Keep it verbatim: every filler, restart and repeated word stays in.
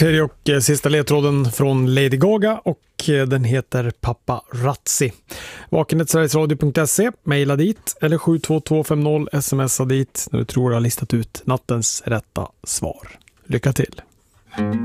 Tredje och eh, sista ledtråden från Lady Gaga och eh, den heter Paparazzi. Vakenhet sverigesradio punkt se, mejla dit eller sju två två fem noll smsa dit när du tror du har listat ut nattens rätta svar. Lycka till!